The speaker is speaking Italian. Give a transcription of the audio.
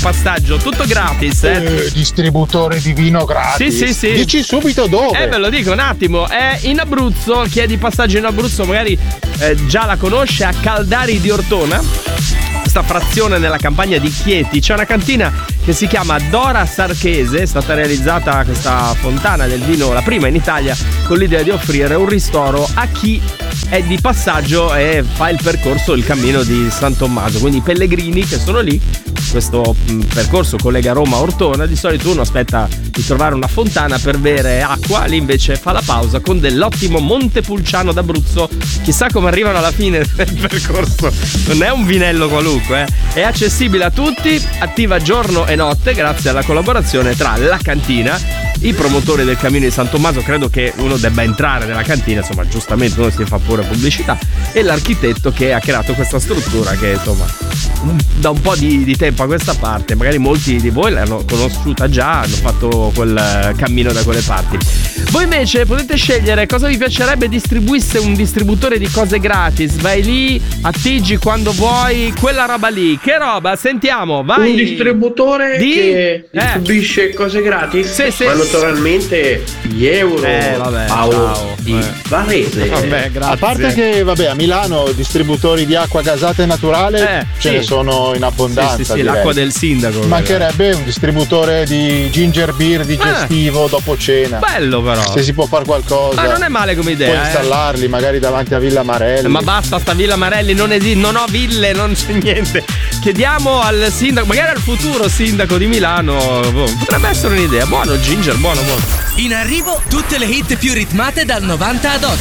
passaggio, tutto gratis. Distributore di vino gratis. Sì. Dici subito dove? Ve lo dico un attimo. È in Abruzzo. Chi è di passaggio in Abruzzo magari già la conosce, a Caldari di Ortona, questa frazione nella campagna di Chieti. C'è una cantina che si chiama Dora Sarchese. È stata realizzata questa fontana del vino, la prima in Italia, con l'idea di offrire un ristoro a chi è di passaggio e fa il percorso, il cammino di San Tommaso. Quindi i pellegrini che sono lì, questo percorso collega Roma a Ortona. Di solito uno aspetta di trovare una fontana per bere acqua, lì invece fa la pausa con dell'ottimo Montepulciano d'Abruzzo. Chissà come arrivano alla fine del percorso. Non è un vinello qualunque, è accessibile a tutti, attiva giorno e notte grazie alla collaborazione tra la cantina, i promotori del cammino di San Tommaso. Credo che uno debba entrare nella cantina, insomma, giustamente uno si fa pure pubblicità, e l'architetto che ha creato questa struttura che, insomma, da un po' di tempo a questa parte, magari molti di voi l'hanno conosciuta già, hanno fatto quel cammino da quelle parti. Voi invece potete scegliere cosa vi piacerebbe distribuisse un distributore di cose gratis. Vai lì, attiggi quando vuoi quella roba lì. Che roba? Sentiamo, vai. Un distributore che distribuisce cose gratis? Sì. Ma naturalmente gli euro. Vabbè, Paolo ciao. di Varese. Vabbè, grazie. A parte che, vabbè, a Milano distributori di acqua gasata e naturale ce ne sono in abbondanza. Sì, l'acqua del sindaco. Mancherebbe un distributore di ginger beer digestivo dopo cena. Bello però. Se si può fare qualcosa. Ma non è male come idea. Puoi installarli magari davanti a Villa Marelli. Ma basta, sta Villa Marelli non esiste, non ho ville, non c'è niente. Chiediamo al sindaco, magari al futuro sindaco di Milano, potrebbe essere un'idea. Buono ginger, buono. In arrivo tutte le hit più ritmate dal 90 ad oggi.